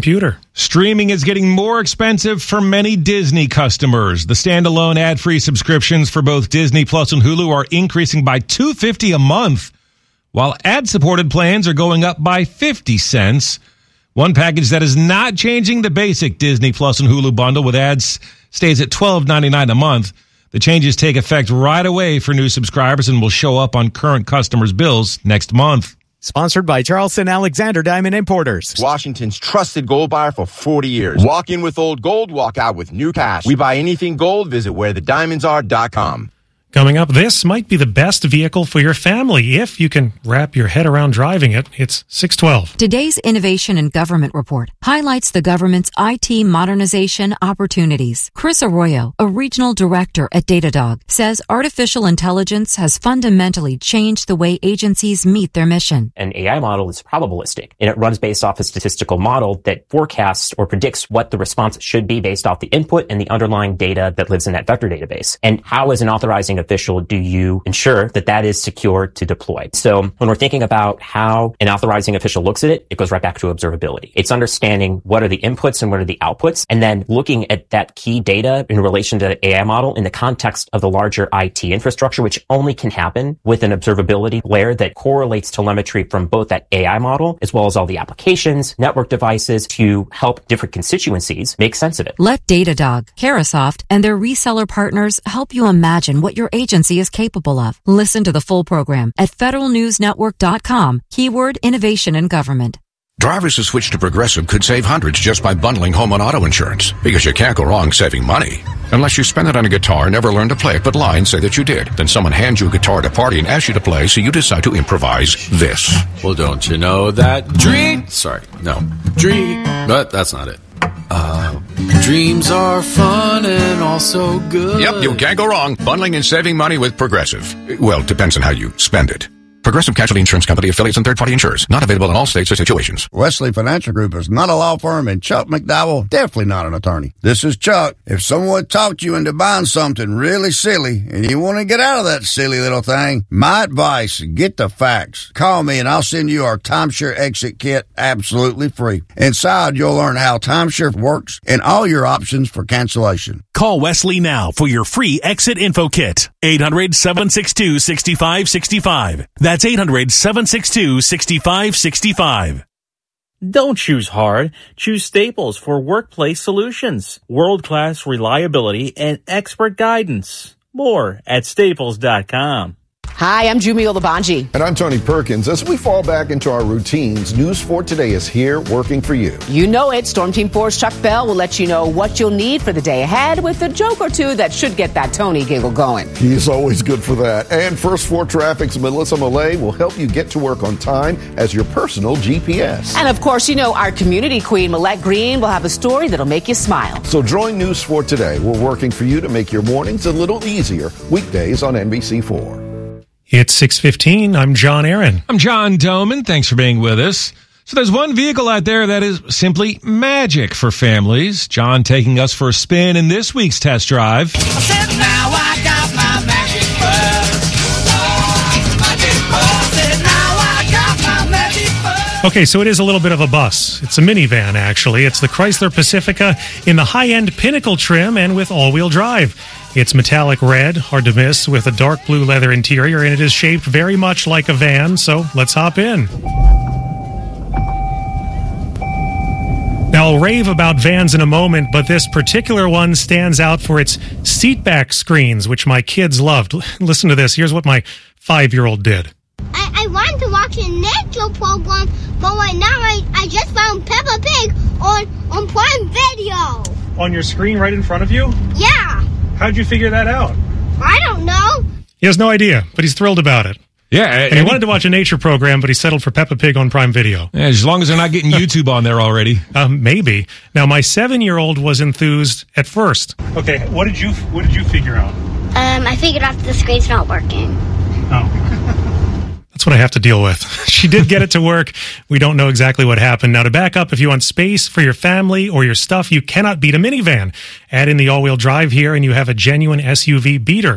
Streaming is getting more expensive for many Disney customers. The standalone ad-free subscriptions for both Disney Plus and Hulu are increasing by two dollars and fifty cents a month, while ad-supported plans are going up by fifty cents. One package that is not changing, the basic Disney Plus and Hulu bundle with ads, stays at twelve ninety-nine a month. The changes take effect right away for new subscribers and will show up on current customers' bills next month. Sponsored by Charleston Alexander Diamond Importers. Washington's trusted gold buyer for forty years. Walk in with old gold, walk out with new cash. We buy anything gold. Visit where the diamonds are dot com. Coming up, this might be the best vehicle for your family if you can wrap your head around driving it. It's six twelve. Today's Innovation in Government report highlights the government's I T modernization opportunities. Chris Arroyo, a regional director at Datadog, says artificial intelligence has fundamentally changed the way agencies meet their mission. An A I model is probabilistic, and it runs based off a statistical model that forecasts or predicts what the response should be based off the input and the underlying data that lives in that vector database. And how, as an authorizing official, do you ensure that that is secure to deploy? So when we're thinking about how an authorizing official looks at it, it goes right back to observability. It's understanding what are the inputs and what are the outputs, and then looking at that key data in relation to the A I model in the context of the larger I T infrastructure, which only can happen with an observability layer that correlates telemetry from both that A I model as well as all the applications, network devices to help different constituencies make sense of it. Let Datadog, Carasoft, and their reseller partners help you imagine what your agency is capable of. Listen to the full program at federal news network dot com, keyword innovation in government. Drivers who switch to Progressive could save hundreds just by bundling home and auto insurance, because you can't go wrong saving money. Unless you spend it on a guitar and never learn to play it but lie and say that you did. Then someone hands you a guitar at a party and asks you to play, so you decide to improvise this. Well, don't you know that dream... Sorry, no. Dream... But that's not it. Uh, dreams are fun and also good. Yep, you can't go wrong bundling and saving money with Progressive. Well, depends on how you spend it. Progressive Casualty Insurance Company, affiliates, and third-party insurers. Not available in all states or situations. Wesley Financial Group is not a law firm, and Chuck McDowell, definitely not an attorney. This is Chuck. If someone talked you into buying something really silly, and you want to get out of that silly little thing, my advice, get the facts. Call me, and I'll send you our Timeshare Exit Kit absolutely free. Inside, you'll learn how timeshare works and all your options for cancellation. Call Wesley now for your free Exit Info Kit. eight hundred, seven six two, six five six five. That's eight hundred, seven six two, six five six five. Don't choose hard. Choose Staples for workplace solutions. World-class reliability and expert guidance. More at staples dot com. Hi, I'm Jumio Labanji. And I'm Tony Perkins. As we fall back into our routines, News four Today is here working for you. You know it. Storm Team four's Chuck Bell will let you know what you'll need for the day ahead with a joke or two that should get that Tony giggle going. He's always good for that. And First four Traffic's Melissa Millay will help you get to work on time as your personal G P S. And of course, you know, our community queen, Millette Green, will have a story that'll make you smile. So join News four Today. We're working for you to make your mornings a little easier. Weekdays on N B C four. It's six fifteen. I'm John Aaron. I'm John Doman. Thanks for being with us. So there's one vehicle out there that is simply magic for families. John taking us for a spin in this week's test drive. I said, now I got my magic bus. Oh, magic bus. I said, now I got my magic bus. Okay, so it is a little bit of a bus. It's a minivan, actually. It's the Chrysler Pacifica in the high-end Pinnacle trim and with all-wheel drive. It's metallic red, hard to miss, with a dark blue leather interior, and it is shaped very much like a van, so let's hop in. Now, I'll rave about vans in a moment, but this particular one stands out for its seatback screens, which my kids loved. Listen to this. Here's what my five-year-old did. I, I wanted to watch a nature program, but right now I, I just found Peppa Pig on, on Prime Video. On your screen right in front of you? Yeah. How'd you figure that out? I don't know. He has no idea, but he's thrilled about it. Yeah. And he wanted to watch a nature program, but he settled for Peppa Pig on Prime Video. Yeah, as long as they're not getting YouTube on there already. Um, maybe. Now, my seven-year-old was enthused at first. Okay, what did you what did you figure out? Um, I figured out that the screen's not working. Oh. That's what I have to deal with. She did get it to work. We don't know exactly what happened. Now, to back up, if you want space for your family or your stuff, you cannot beat a minivan. Add in the all-wheel drive here, and you have a genuine S U V beater.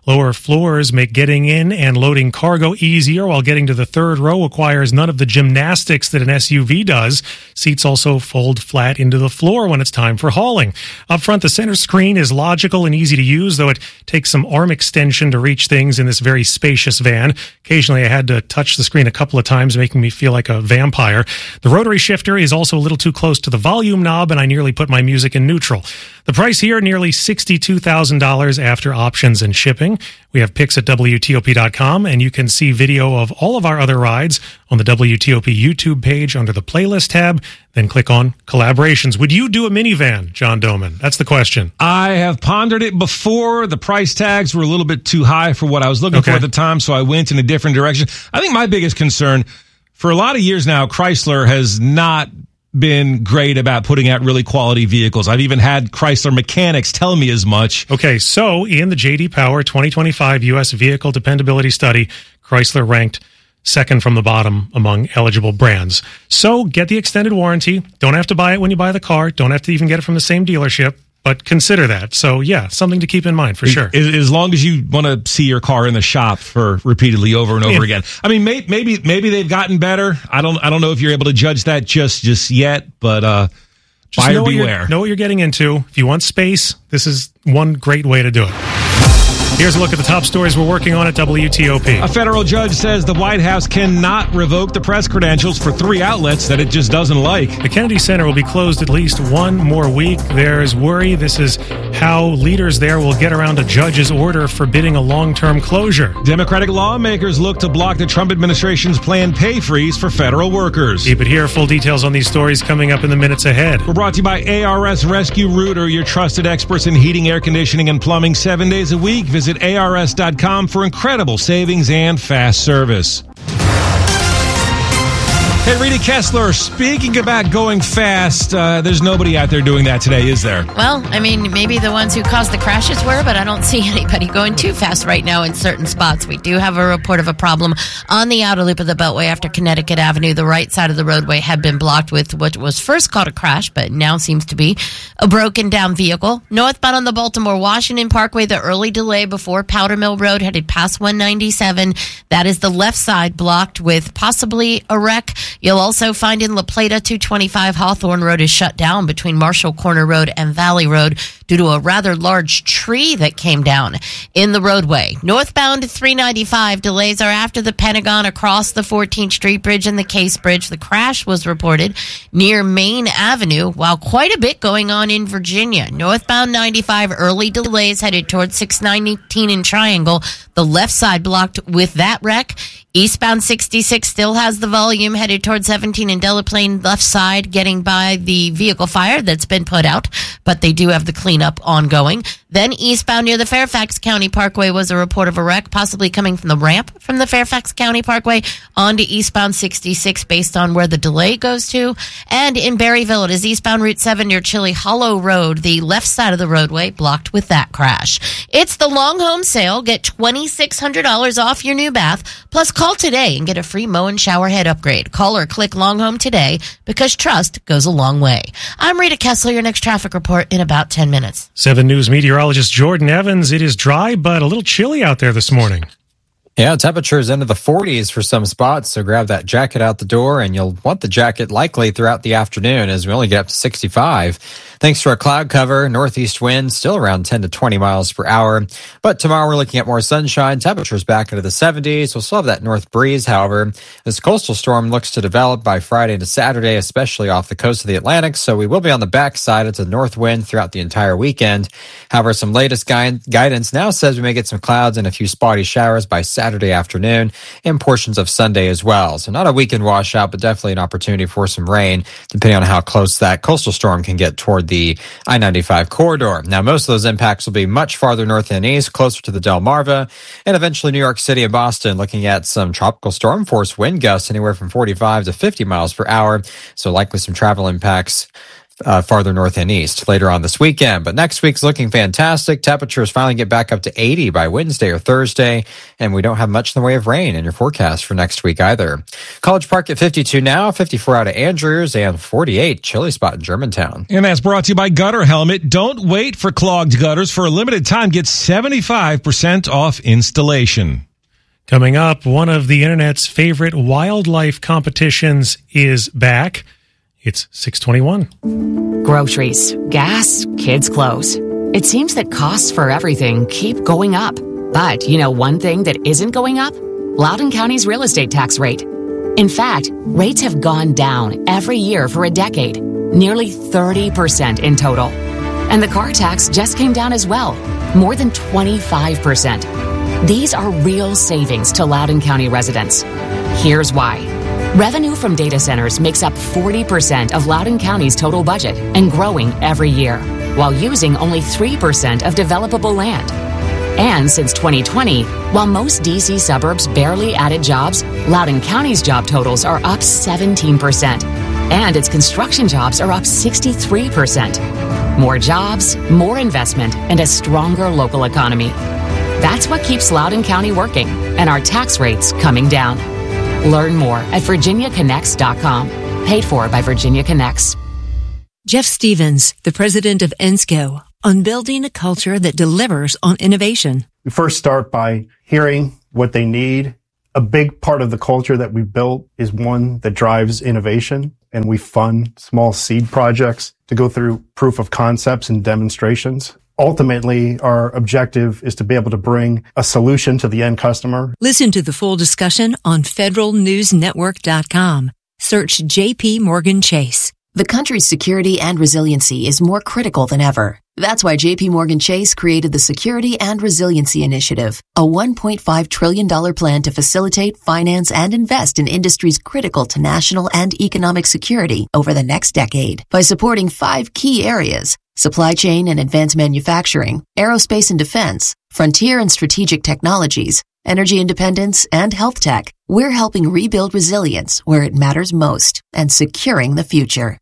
Lower floors make getting in and loading cargo easier, while getting to the third row requires none of the gymnastics that an S U V does. Seats also fold flat into the floor when it's time for hauling. Up front, the center screen is logical and easy to use, though it takes some arm extension to reach things in this very spacious van. Occasionally, I had to touch the screen a couple of times, making me feel like a vampire. The rotary shifter is also a little too close to the volume knob, and I nearly put my music in neutral. The price here, nearly sixty-two thousand dollars after options and shipping. We have pics at W T O P dot com, and you can see video of all of our other rides on the W T O P YouTube page under the playlist tab. Then click on collaborations. Would you do a minivan, John Doman? That's the question. I have pondered it before. The price tags were a little bit too high for what I was looking Okay. for at the time, so I went in a different direction. I think my biggest concern, for a lot of years now, Chrysler has not been great about putting out really quality vehicles. I've even had Chrysler mechanics tell me as much. Okay, so in the J D Power twenty twenty-five U S Vehicle Dependability Study, Chrysler ranked second from the bottom among eligible brands. So get the extended warranty. Don't have to buy it when you buy the car. Don't have to even get it from the same dealership. But consider that. So, yeah, something to keep in mind for sure. As, as long as you want to see your car in the shop for repeatedly over and over Yeah. again. I mean, may, maybe maybe they've gotten better. I don't I don't know if you're able to judge that just just yet, but uh, Just buyer know what you're- beware. Know what you're getting into. If you want space, this is one great way to do it. Here's a look at the top stories we're working on at W T O P. A federal judge says the White House cannot revoke the press credentials for three outlets that it just doesn't like. The Kennedy Center will be closed at least one more week. There's worry this is how leaders there will get around a judge's order forbidding a long-term closure. Democratic lawmakers look to block the Trump administration's planned pay freeze for federal workers. Keep it here. Full details on these stories coming up in the minutes ahead. We're brought to you by A R S Rescue Rooter, your trusted experts in heating, air conditioning, and plumbing seven days a week. Visit A R S dot com for incredible savings and fast service. Hey, Rita Kessler, speaking about going fast, uh, there's nobody out there doing that today, is there? Well, I mean, maybe the ones who caused the crashes were, but I don't see anybody going too fast right now in certain spots. We do have a report of a problem on the outer loop of the Beltway after Connecticut Avenue. The right side of the roadway had been blocked with what was first called a crash, but now seems to be a broken down vehicle. Northbound on the Baltimore-Washington Parkway, the early delay before Powder Mill Road headed past one ninety-seven. That is the left side blocked with possibly a wreck. You'll also find in La Plata, two twenty-five Hawthorne Road is shut down between Marshall Corner Road and Valley Road due to a rather large tree that came down in the roadway. Northbound three ninety-five, delays are after the Pentagon across the fourteenth Street Bridge and the Case Bridge. The crash was reported near Main Avenue, while quite a bit going on in Virginia. Northbound ninety-five, early delays headed towards six nineteen in Triangle. The left side blocked with that wreck. Eastbound sixty-six still has the volume headed towards seventeen in Delaplane, left side getting by the vehicle fire that's been put out, but they do have the cleanup ongoing. Then eastbound near the Fairfax County Parkway was a report of a wreck, possibly coming from the ramp from the Fairfax County Parkway onto eastbound sixty-six based on where the delay goes to. And in Berryville, it is eastbound Route seven near Chili Hollow Road, the left side of the roadway blocked with that crash. It's the Long Home Sale. Get twenty-six hundred dollars off your new bath, plus call today and get a free mow and shower head upgrade. Call or click Long Home today because trust goes a long way. I'm Rita Kessler, your next traffic report in about ten minutes. seven News meteorologist Jordan Evans. It is dry, but a little chilly out there this morning. Yeah, temperatures into the forties for some spots, so grab that jacket out the door, and you'll want the jacket likely throughout the afternoon as we only get up to sixty-five. Thanks to our cloud cover, northeast winds still around ten to twenty miles per hour. But tomorrow we're looking at more sunshine, temperatures back into the seventies. We'll still have that north breeze, however. This coastal storm looks to develop by Friday to Saturday, especially off the coast of the Atlantic, so we will be on the backside. It's a north wind throughout the entire weekend. However, some latest gui- guidance now says we may get some clouds and a few spotty showers by Saturday. Saturday afternoon and portions of Sunday as well. So not a weekend washout, but definitely an opportunity for some rain, depending on how close that coastal storm can get toward the I ninety-five corridor. Now, most of those impacts will be much farther north and east, closer to the Delmarva, and eventually New York City and Boston, looking at some tropical storm force wind gusts anywhere from forty-five to fifty miles per hour. So likely some travel impacts uh, farther north and east later on this weekend. But next week's looking fantastic. Temperatures finally get back up to eighty by Wednesday or Thursday, and we don't have much in the way of rain in your forecast for next week either. College Park at fifty-two now, fifty-four out of Andrews, and forty-eight, chilly spot in Germantown. And that's brought to you by Gutter Helmet. Don't wait for clogged gutters. For a limited time, get seventy-five percent off installation. Coming up, one of the internet's favorite wildlife competitions is back. It's six twenty-one. Groceries, gas, kids' clothes. It seems that costs for everything keep going up. But you know one thing that isn't going up? Loudoun County's real estate tax rate. In fact, rates have gone down every year for a decade, nearly thirty percent in total. And the car tax just came down as well, more than twenty-five percent. These are real savings to Loudoun County residents. Here's why. Revenue from data centers makes up forty percent of Loudoun County's total budget and growing every year, while using only three percent of developable land. And since twenty twenty, while most D C suburbs barely added jobs, Loudoun County's job totals are up seventeen percent, and its construction jobs are up sixty-three percent. More jobs, more investment, and a stronger local economy. That's what keeps Loudoun County working and our tax rates coming down. Learn more at virginia connects dot com. Paid for by Virginia Connects. Jeff Stevens, the president of ENSCO, on building a culture that delivers on innovation. We first start by hearing what they need. A big part of the culture that we built is one that drives innovation, and we fund small seed projects to go through proof of concepts and demonstrations. Ultimately, our objective is to be able to bring a solution to the end customer. Listen to the full discussion on federal news network dot com. Search J P Morgan Chase. The country's security and resiliency is more critical than ever. That's why J P Morgan Chase created the Security and Resiliency Initiative, a one point five trillion dollars plan to facilitate, finance, and invest in industries critical to national and economic security over the next decade by supporting five key areas: supply chain and advanced manufacturing, aerospace and defense, frontier and strategic technologies, energy independence, and health tech. We're helping rebuild resilience where it matters most and securing the future.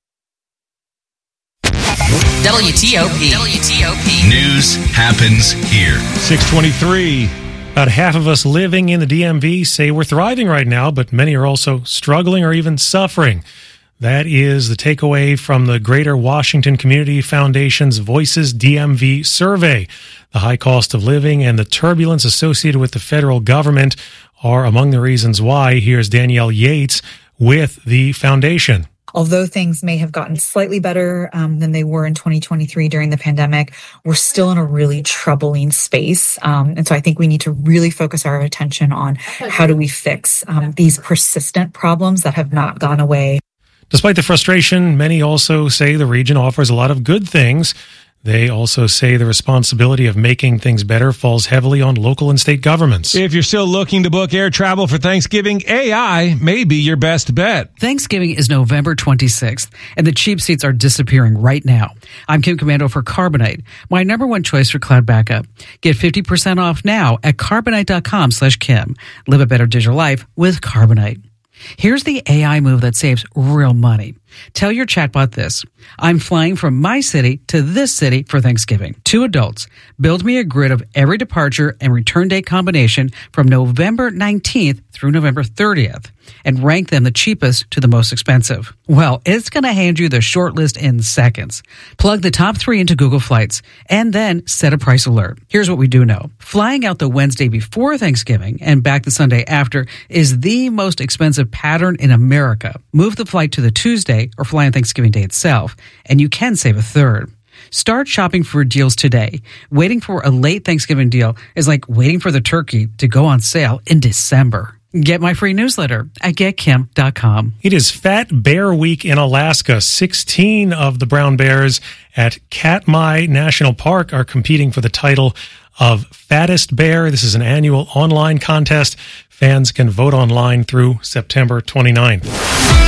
W T O P. W T O P. News happens here. six twenty-three. About half of us living in the D M V say we're thriving right now, but many are also struggling or even suffering. That is the takeaway from the Greater Washington Community Foundation's Voices D M V survey. The high cost of living and the turbulence associated with the federal government are among the reasons why. Here's Danielle Yates with the foundation. Although things may have gotten slightly better um, than they were in twenty twenty-three during the pandemic, we're still in a really troubling space. Um, and so I think we need to really focus our attention on how do we fix um, these persistent problems that have not gone away. Despite the frustration, many also say the region offers a lot of good things. They also say the responsibility of making things better falls heavily on local and state governments. If you're still looking to book air travel for Thanksgiving, A I may be your best bet. Thanksgiving is November twenty-sixth, and the cheap seats are disappearing right now. I'm Kim Commando for Carbonite, my number one choice for cloud backup. Get fifty percent off now at carbonite.com slash Kim. Live a better digital life with Carbonite. Here's the A I move that saves real money. Tell your chatbot this: I'm flying from my city to this city for Thanksgiving. Two adults. Build me a grid of every departure and return date combination from November nineteenth through November thirtieth and rank them the cheapest to the most expensive. Well, it's going to hand you the short list in seconds. Plug the top three into Google Flights and then set a price alert. Here's what we do know. Flying out the Wednesday before Thanksgiving and back the Sunday after is the most expensive pattern in America. Move the flight to the Tuesday or fly on Thanksgiving Day itself, and you can save a third. Start shopping for deals today. Waiting for a late Thanksgiving deal is like waiting for the turkey to go on sale in December. Get my free newsletter at get kim dot com. It is Fat Bear Week in Alaska. sixteen of the brown bears at Katmai National Park are competing for the title of Fattest Bear. This is an annual online contest. Fans can vote online through September twenty-ninth.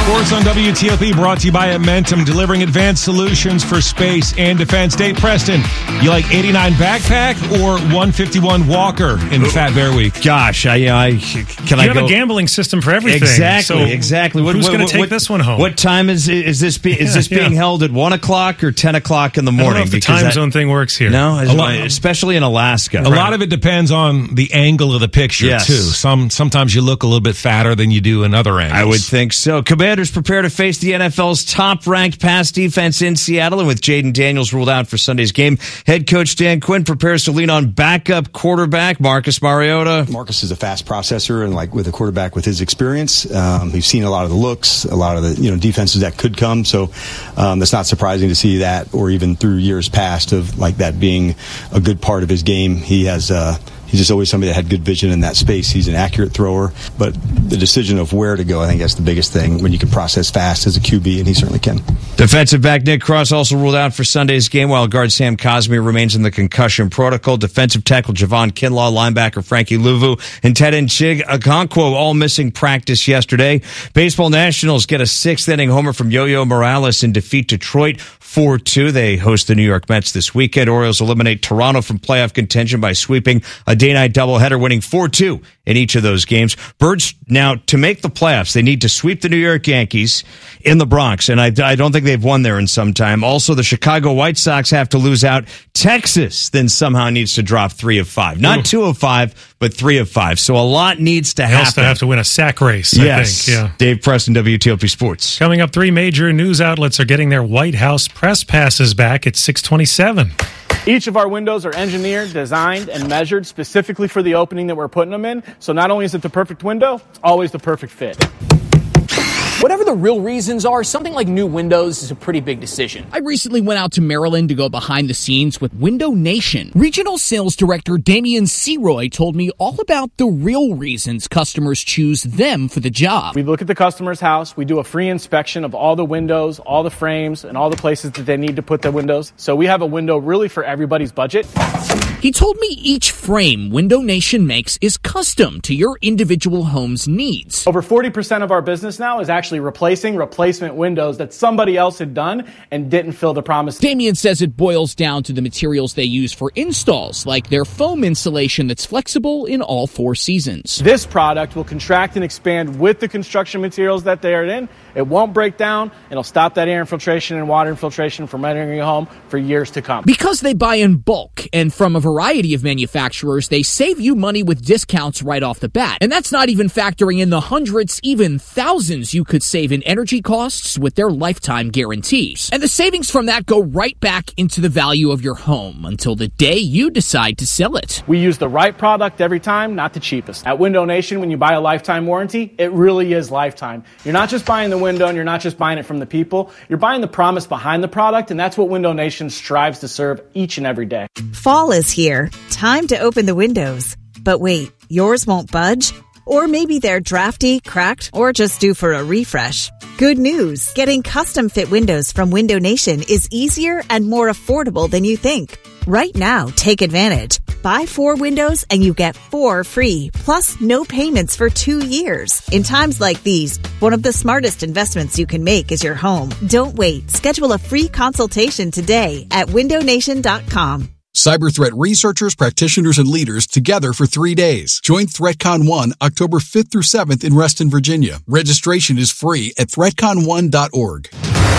Sports on W T O P brought to you by Amentum, delivering advanced solutions for space and defense. Dave Preston, you like eighty-nine backpack or one fifty-one Walker in Fat Bear Week? Gosh, I, I can you I have go a gambling system for everything. Exactly, so exactly. Who's going to take what, this one home? What time is is this? Be, is this Yeah, being yeah. held at one o'clock or ten o'clock in the I don't morning? know if the Because time that- zone thing works here. No, A lot- especially in Alaska. A lot of it depends on the angle of the picture, Yes. too. Some Sometimes you look a little bit fatter than you do in other angles. I would think so. Commanders prepare to face the N F L's top-ranked pass defense in Seattle, and with Jaden Daniels ruled out for Sunday's game, head coach Dan Quinn prepares to lean on backup quarterback Marcus Mariota. Marcus is a fast processor, and like with a quarterback with his experience, um, we've seen a lot of the looks, a lot of the you know defenses that could come. So um, it's not surprising to see that, or even through years past of like that being a good part of his game. He has. Uh, He's just always somebody that had good vision in that space. He's an accurate thrower, but the decision of where to go, I think that's the biggest thing when you can process fast as a Q B, and he certainly can. Defensive back Nick Cross also ruled out for Sunday's game, while guard Sam Cosme remains in the concussion protocol. Defensive tackle Javon Kinlaw, linebacker Frankie Luvu, and tight end Chig Okonkwo all missing practice yesterday. Baseball Nationals get a sixth-inning homer from Yo-Yo Morales in defeat Detroit four two. They host the New York Mets this weekend. Orioles eliminate Toronto from playoff contention by sweeping a day-night doubleheader, winning four two in each of those games. Birds, now, to make the playoffs, they need to sweep the New York Yankees in the Bronx, and I, I don't think they've won there in some time. Also, the Chicago White Sox have to lose out. Texas then somehow needs to drop three of five. Not two of five, but three of five. So a lot needs to They happen. also have to win a sack race, yes. I think. Yeah. Dave Preston, W T O P Sports. Coming up, three major news outlets are getting their White House press passes back at six twenty-seven. Each of our windows are engineered, designed, and measured specifically for the opening that we're putting them in. So not only is it the perfect window, it's always the perfect fit. Whatever the real reasons are, something like new windows is a pretty big decision. I recently went out to Maryland to go behind the scenes with Window Nation. Regional Sales Director Damian Seroy told me all about the real reasons customers choose them for the job. We look at the customer's house, we do a free inspection of all the windows, all the frames, and all the places that they need to put their windows. So we have a window really for everybody's budget. He told me each frame Window Nation makes is custom to your individual home's needs. Over forty percent of our business now is actually replacing replacement windows that somebody else had done and didn't fill the promise. Damian says it boils down to the materials they use for installs, like their foam insulation that's flexible in all four seasons. This product will contract and expand with the construction materials that they are in. It won't break down. It'll stop that air infiltration and water infiltration from entering your home for years to come. Because they buy in bulk and from a variety of manufacturers, they save you money with discounts right off the bat. And that's not even factoring in the hundreds, even thousands you could save in energy costs with their lifetime guarantees. And the savings from that go right back into the value of your home until the day you decide to sell it. We use the right product every time, not the cheapest. At Window Nation, when you buy a lifetime warranty, it really is lifetime. You're not just buying the window and you're not just buying it from the people. You're buying the promise behind the product, and that's what Window Nation strives to serve each and every day. Fall is here. Time to open the windows. But wait, yours won't budge? Or maybe they're drafty, cracked, or just due for a refresh. Good news. Getting custom fit windows from Window Nation is easier and more affordable than you think. Right now, take advantage. Buy four windows and you get four free, plus no payments for two years. In times like these, one of the smartest investments you can make is your home. Don't wait. Schedule a free consultation today at window nation dot com. Cyber threat researchers, practitioners, and leaders together for three days. Join ThreatCon one October fifth through seventh in Reston, Virginia. Registration is free at threat con one dot org.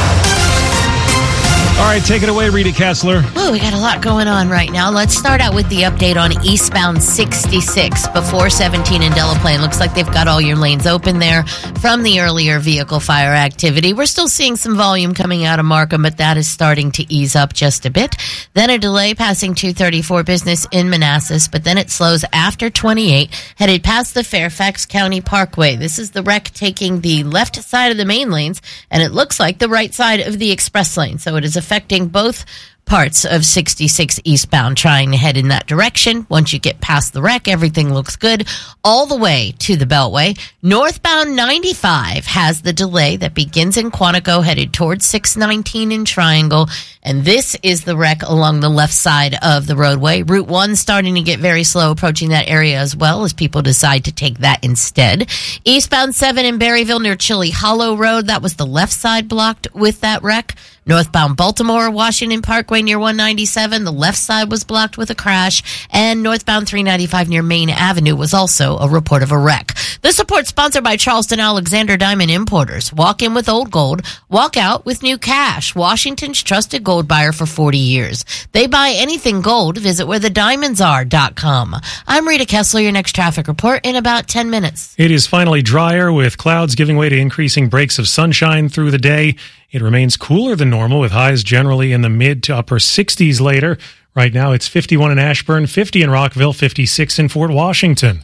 All right, take it away, Rita Kessler. Oh, we got a lot going on right now. Let's start out with the update on eastbound sixty-six before seventeen in Delaplane. Looks like they've got all your lanes open there from the earlier vehicle fire activity. We're still seeing some volume coming out of Markham, but that is starting to ease up just a bit. Then a delay passing two thirty-four business in Manassas, but then it slows after twenty-eight, headed past the Fairfax County Parkway. This is the wreck taking the left side of the main lanes, and it looks like the right side of the express lane. So it is affecting both parts of sixty-six eastbound trying to head in that direction. Once you get past the wreck, everything looks good all the way to the Beltway. Northbound ninety-five has the delay that begins in Quantico headed towards six nineteen in Triangle. And this is the wreck along the left side of the roadway. Route one starting to get very slow approaching that area as well as people decide to take that instead. Eastbound seven in Berryville near Chili Hollow Road, that was the left side blocked with that wreck. Northbound Baltimore, Washington Parkway near one ninety-seven, the left side was blocked with a crash. And northbound three ninety-five near Main Avenue was also a report of a wreck. This report sponsored by Charleston Alexander Diamond Importers. Walk in with old gold, walk out with new cash. Washington's trusted gold buyer for forty years. They buy anything gold. Visit where the diamonds are dot com. I'm Rita Kessler, your next traffic report in about ten minutes. It is finally drier with clouds giving way to increasing breaks of sunshine through the day. It remains cooler than normal with highs generally in the mid to upper sixties later. Right now it's fifty-one in Ashburn, fifty in Rockville, fifty-six in Fort Washington.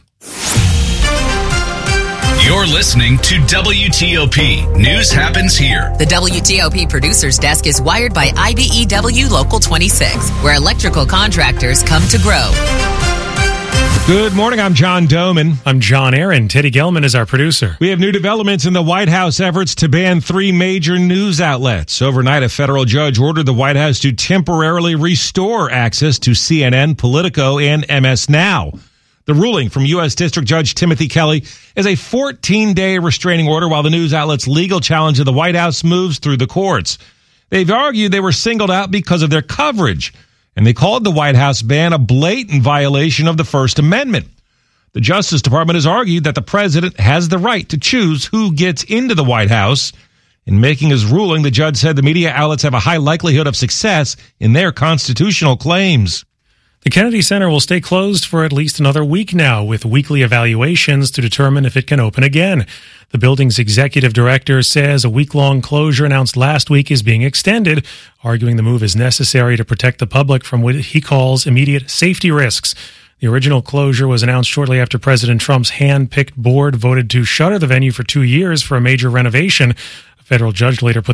You're listening to W T O P. News happens here. The W T O P producer's desk is wired by I B E W Local twenty-six, where electrical contractors come to grow. Good morning. I'm John Doman. I'm John Aaron. Teddy Gelman is our producer. We have new developments in the White House efforts to ban three major news outlets. Overnight, a federal judge ordered the White House to temporarily restore access to C N N, Politico, and M S Now. The ruling from U S District Judge Timothy Kelly is a fourteen-day restraining order while the news outlet's legal challenge of the White House moves through the courts. They've argued they were singled out because of their coverage, and they called the White House ban a blatant violation of the First Amendment. The Justice Department has argued that the president has the right to choose who gets into the White House. In making his ruling, the judge said the media outlets have a high likelihood of success in their constitutional claims. The Kennedy Center will stay closed for at least another week now, with weekly evaluations to determine if it can open again. The building's executive director says a week-long closure announced last week is being extended, arguing the move is necessary to protect the public from what he calls immediate safety risks. The original closure was announced shortly after President Trump's hand-picked board voted to shutter the venue for two years for a major renovation. A federal judge later put